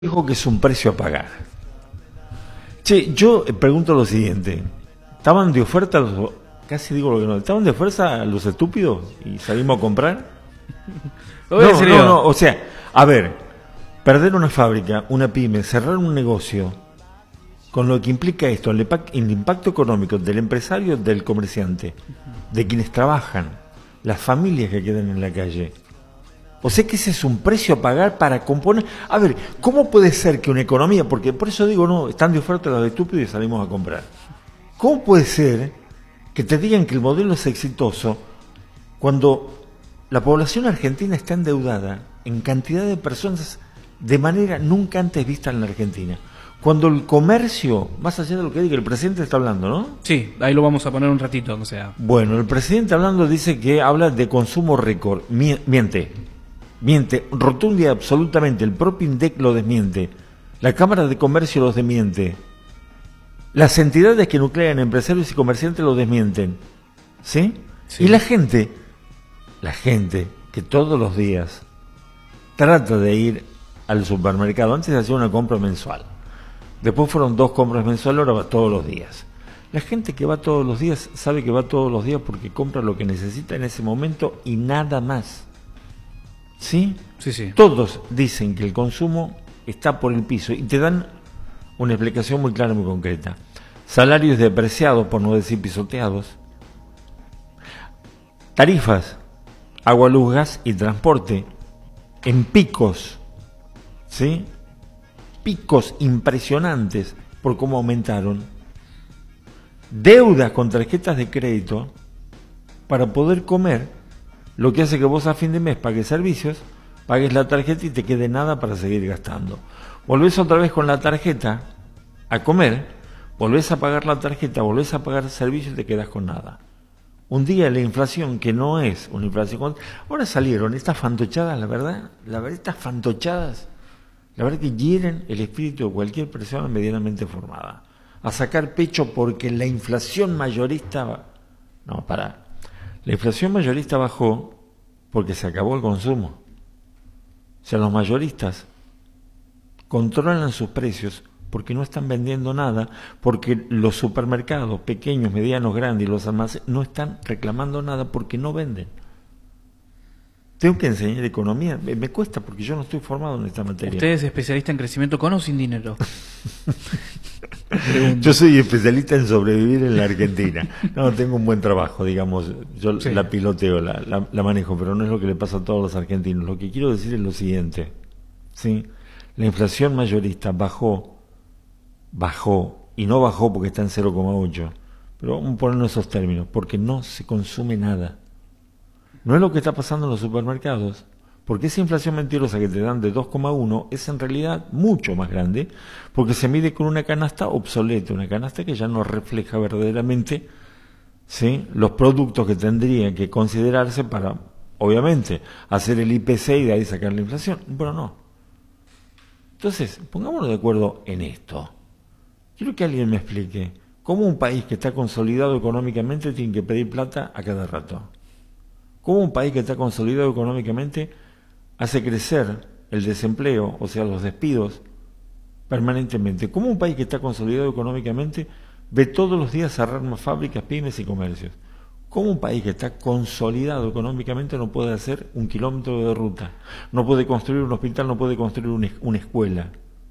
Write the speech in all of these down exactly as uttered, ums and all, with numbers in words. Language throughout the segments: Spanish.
Dijo que es un precio a pagar. Che, yo pregunto lo siguiente. ¿Estaban de oferta los, casi digo lo que no, ¿estaban de oferta los estúpidos y salimos a comprar? Lo No, no, no, o sea, a ver, perder una fábrica, una pyme, cerrar un negocio, con lo que implica esto, el, el impacto económico del empresario, del comerciante, de quienes trabajan, las familias que quedan en la calle. O sea que ese es un precio a pagar para componer. A ver, ¿cómo puede ser que una economía, porque por eso digo, no, están de oferta los estúpidos y salimos a comprar? ¿Cómo puede ser que te digan que el modelo es exitoso cuando la población argentina está endeudada en cantidad de personas de manera nunca antes vista en la Argentina? Cuando el comercio, más allá de lo que diga, el presidente está hablando, ¿no? Sí, ahí lo vamos a poner un ratito, o sea. Bueno, el presidente hablando dice que habla de consumo récord. Miente. Miente, rotunda y absolutamente. El propio INDEC lo desmiente. La Cámara de Comercio los desmiente. Las entidades que nuclean empresarios y comerciantes lo desmienten. ¿Sí? Sí. Y la gente, la gente que todos los días trata de ir al supermercado, antes de hacer una compra mensual. Después fueron dos compras mensuales, ahora va todos los días. La gente que va todos los días sabe que va todos los días porque compra lo que necesita en ese momento y nada más. ¿Sí? Sí, sí. Todos dicen que el consumo está por el piso y te dan una explicación muy clara y muy concreta. Salarios depreciados, por no decir pisoteados. Tarifas, agua, luz, gas y transporte en picos. ¿Sí? Picos impresionantes por cómo aumentaron. Deudas con tarjetas de crédito para poder comer. Lo que hace que vos a fin de mes pagues servicios, pagues la tarjeta y te quede nada para seguir gastando. Volvés otra vez con la tarjeta a comer, volvés a pagar la tarjeta, volvés a pagar servicios y te quedas con nada. Un día la inflación, que no es una inflación... Ahora salieron estas fantochadas, la verdad, la verdad, estas fantochadas, la verdad que hieren el espíritu de cualquier persona medianamente formada. A sacar pecho porque la inflación mayorista... No, para... La inflación mayorista bajó porque se acabó el consumo. O sea, los mayoristas controlan sus precios porque no están vendiendo nada, porque los supermercados pequeños, medianos, grandes y los almacenes no están reclamando nada porque no venden. Tengo que enseñar economía, me, me cuesta porque yo no estoy formado en esta materia. ¿Usted es especialista en crecimiento con o sin dinero? Yo soy especialista en sobrevivir en la Argentina. No, tengo un buen trabajo, digamos, yo sí. la piloteo, la, la, la manejo, pero no es lo que le pasa a todos los argentinos. Lo que quiero decir es lo siguiente, ¿sí? La inflación mayorista bajó, bajó, y no bajó porque está en cero coma ocho, pero vamos a poner esos términos, porque no se consume nada. No es lo que está pasando en los supermercados, porque esa inflación mentirosa que te dan de dos coma uno es en realidad mucho más grande, porque se mide con una canasta obsoleta, una canasta que ya no refleja verdaderamente, ¿sí?, los productos que tendrían que considerarse para, obviamente, hacer el I P C y de ahí sacar la inflación. Bueno, no. Entonces, pongámonos de acuerdo en esto. Quiero que alguien me explique cómo un país que está consolidado económicamente tiene que pedir plata a cada rato. ¿Cómo un país que está consolidado económicamente hace crecer el desempleo, o sea, los despidos, permanentemente? ¿Cómo un país que está consolidado económicamente ve todos los días cerrar más fábricas, pymes y comercios? ¿Cómo un país que está consolidado económicamente no puede hacer un kilómetro de ruta? No puede construir un hospital, no puede construir una, una escuela.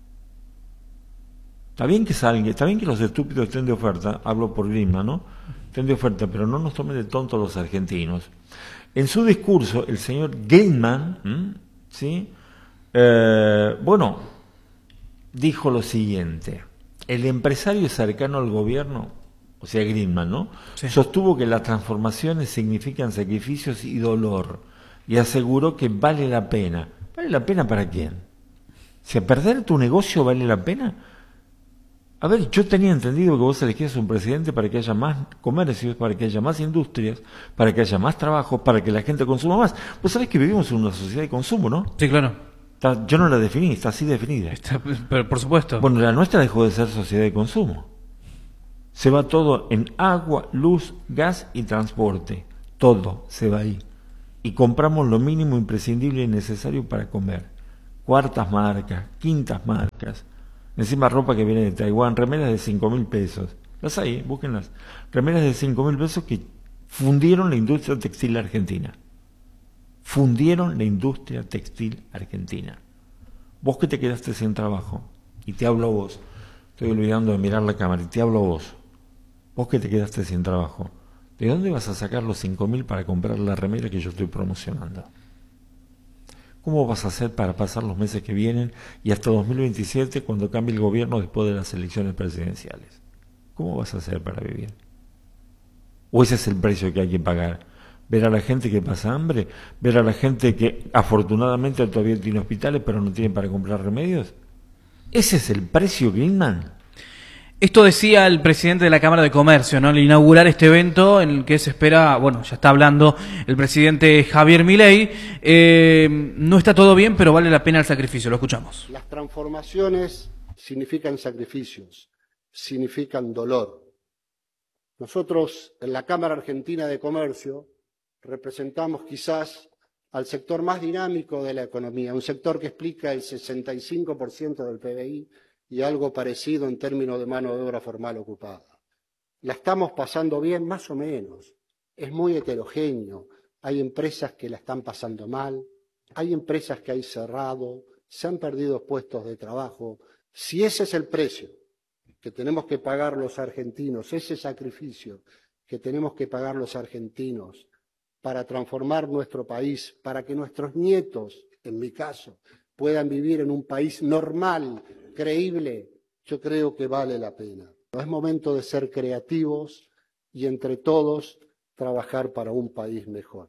Está bien que salgan, está bien que los estúpidos estén de oferta, hablo por Grima, ¿no? Estén de oferta, pero no nos tomen de tontos los argentinos. En su discurso, el señor Greenman, ¿sí? Eh, bueno, dijo lo siguiente: el empresario cercano al gobierno, o sea, Greenman, ¿no? Sí. Sostuvo que las transformaciones significan sacrificios y dolor, y aseguró que vale la pena. ¿Vale la pena para quién? Si a perder tu negocio vale la pena. A ver, yo tenía entendido que vos elegías un presidente para que haya más comercios, para que haya más industrias, para que haya más trabajo, para que la gente consuma más. Vos sabés que vivimos en una sociedad de consumo, ¿no? Sí, claro. Está, yo no la definí, está así definida. Está, pero por supuesto. Bueno, la nuestra dejó de ser sociedad de consumo. Se va todo en agua, luz, gas y transporte. Todo se va ahí. Y compramos lo mínimo imprescindible y necesario para comer. cuartas marcas, quintas marcas, encima ropa que viene de Taiwán, remeras de cinco mil pesos, las hay, búsquenlas, remeras de cinco mil pesos que fundieron la industria textil argentina, fundieron la industria textil argentina. Vos que te quedaste sin trabajo, y te hablo a vos, estoy olvidando de mirar la cámara, y te hablo a vos, vos que te quedaste sin trabajo, ¿de dónde vas a sacar los cinco mil para comprar la remera que yo estoy promocionando? ¿Cómo vas a hacer para pasar los meses que vienen y hasta dos mil veintisiete cuando cambie el gobierno después de las elecciones presidenciales? ¿Cómo vas a hacer para vivir? ¿O ese es el precio que hay que pagar? ¿Ver a la gente que pasa hambre? ¿Ver a la gente que afortunadamente todavía tiene hospitales pero no tiene para comprar remedios? ¿Ese es el precio, Greenman? Esto decía el presidente de la Cámara de Comercio, ¿no? Al inaugurar este evento en el que se espera, bueno, ya está hablando el presidente Javier Milei. Eh, no está todo bien, pero vale la pena el sacrificio. Lo escuchamos. Las transformaciones significan sacrificios, significan dolor. Nosotros, en la Cámara Argentina de Comercio, representamos quizás al sector más dinámico de la economía, un sector que explica el sesenta y cinco por ciento del P B I y algo parecido en términos de mano de obra formal ocupada. La estamos pasando bien, más o menos. Es muy heterogéneo. Hay empresas que la están pasando mal, hay empresas que hay cerrado, se han perdido puestos de trabajo. Si ese es el precio que tenemos que pagar los argentinos, ese sacrificio que tenemos que pagar los argentinos para transformar nuestro país, para que nuestros nietos, en mi caso, puedan vivir en un país normal, creíble, yo creo que vale la pena. Es momento de ser creativos y entre todos trabajar para un país mejor.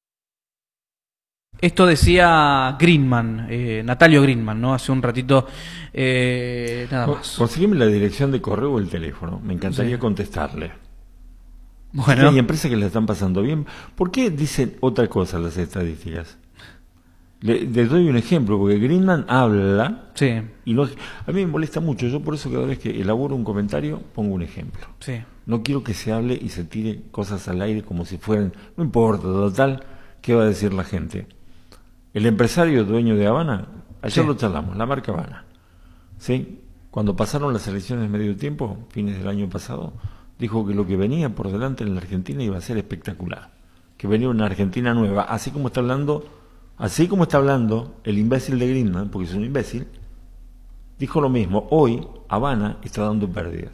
Esto decía Greenman, eh, Natalio Greenman, ¿no? Hace un ratito, eh, nada más. Consígueme la dirección de correo o el teléfono, me encantaría sí. contestarle. Bueno. Hay empresas que le están pasando bien. ¿Por qué dicen otra cosa las estadísticas? Le, les doy un ejemplo, porque Greenman habla, sí. y no, a mí me molesta mucho, yo por eso cada vez que elaboro un comentario pongo un ejemplo. Sí. No quiero que se hable y se tire cosas al aire como si fueran, no importa, total, ¿qué va a decir la gente? El empresario dueño de Habana, ayer sí. lo charlamos, la marca Habana, ¿sí? Cuando pasaron las elecciones de medio tiempo, fines del año pasado, dijo que lo que venía por delante en la Argentina iba a ser espectacular, que venía una Argentina nueva, así como está hablando... Así como está hablando el imbécil de Greenman, porque es un imbécil, dijo lo mismo. Hoy Habana está dando pérdidas.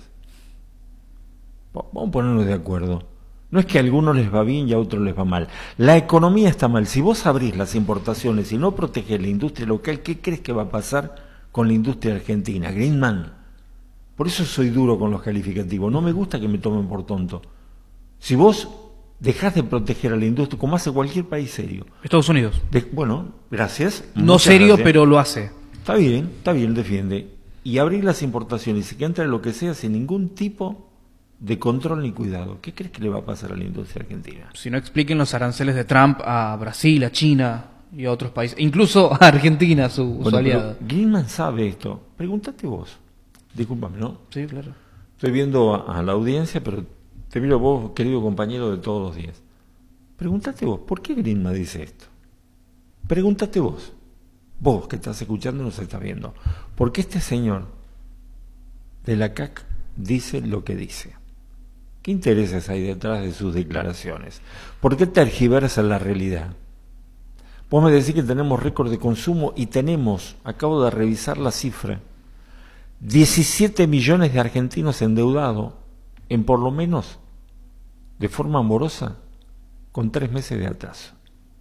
Vamos a ponernos de acuerdo. No es que a algunos les va bien y a otros les va mal. La economía está mal. Si vos abrís las importaciones y no protegés la industria local, ¿qué crees que va a pasar con la industria argentina? Greenman. Por eso soy duro con los calificativos. No me gusta que me tomen por tonto. Si vos... dejás de proteger a la industria como hace cualquier país serio. Estados Unidos. De, bueno, gracias. No serio, gracias. Pero lo hace. Está bien, está bien, defiende. Y abrir las importaciones y que entre lo que sea sin ningún tipo de control ni cuidado. ¿Qué crees que le va a pasar a la industria argentina? Si no expliquen los aranceles de Trump a Brasil, a China y a otros países. Incluso a Argentina, su, bueno, su aliado. Greenman sabe esto. Pregúntate vos. Discúlpame, ¿no? Sí, claro. Estoy viendo a, a la audiencia, pero... te miro vos, querido compañero de todos los días. Pregúntate vos, ¿por qué Greenman dice esto? Pregúntate vos, vos que estás escuchando y nos estás viendo, ¿por qué este señor de la C A C dice lo que dice? ¿Qué intereses hay detrás de sus declaraciones? ¿Por qué tergiversa la realidad? Vos me decís que tenemos récord de consumo y tenemos, acabo de revisar la cifra, diecisiete millones de argentinos endeudados en por lo menos de forma amorosa con tres meses de atraso.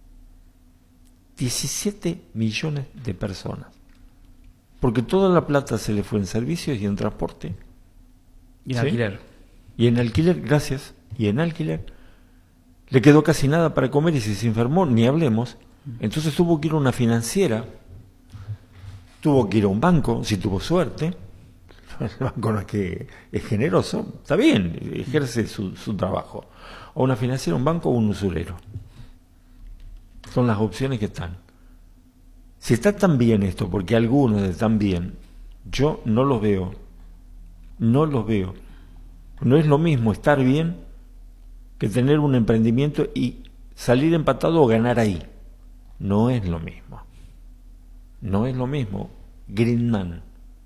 diecisiete millones de personas. Porque toda la plata se le fue en servicios y en transporte. Y en ¿sí? alquiler. Y en alquiler, gracias. Y en alquiler. Le quedó casi nada para comer y si se enfermó, ni hablemos. Entonces tuvo que ir a una financiera, tuvo que ir a un banco, si tuvo suerte. El banco no es que es generoso, está bien, ejerce su, su trabajo. O una financiera, un banco o un usurero. Son las opciones que están. Si está tan bien esto, porque algunos están bien, yo no los veo. No los veo. No es lo mismo estar bien que tener un emprendimiento y salir empatado o ganar ahí. No es lo mismo. No es lo mismo Greenman